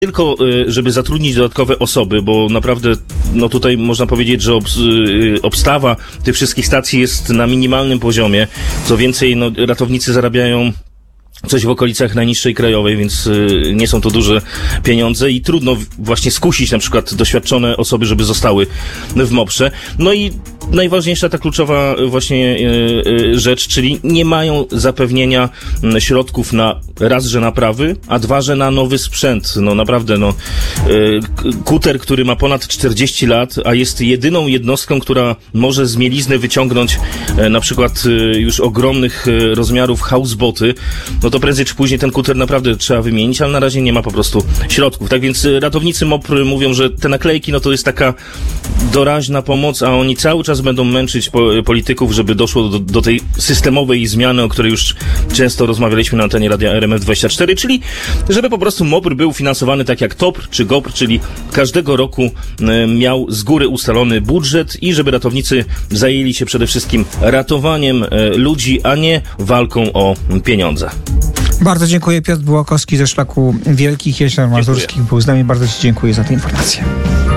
tylko, żeby zatrudnić dodatkowe osoby, bo naprawdę, no tutaj można powiedzieć, że obstawa tych wszystkich stacji jest na minimalnym poziomie. Co więcej, no ratownicy zarabiają coś w okolicach najniższej krajowej, więc nie są to duże pieniądze i trudno właśnie skusić na przykład doświadczone osoby, żeby zostały w MOPR-ze. No i najważniejsza ta kluczowa właśnie rzecz, czyli nie mają zapewnienia środków na raz, że naprawy, a dwa, że na nowy sprzęt. No naprawdę, kuter, który ma ponad 40 lat, a jest jedyną jednostką, która może z mielizny wyciągnąć na przykład już ogromnych rozmiarów houseboty, no to prędzej czy później ten kuter naprawdę trzeba wymienić, ale na razie nie ma po prostu środków. Tak więc ratownicy MOPR mówią, że te naklejki, no to jest taka doraźna pomoc, a oni cały czas będą męczyć polityków, żeby doszło do tej systemowej zmiany, o której już często rozmawialiśmy na antenie Radia RMF24, czyli żeby po prostu MOPR był finansowany tak jak TOPR czy GOPR, czyli każdego roku miał z góry ustalony budżet i żeby ratownicy zajęli się przede wszystkim ratowaniem ludzi, a nie walką o pieniądze. Bardzo dziękuję. Piotr Bułakowski ze Szlaku Wielkich Jezior Mazurskich był z nami. Bardzo Ci dziękuję za tę informację.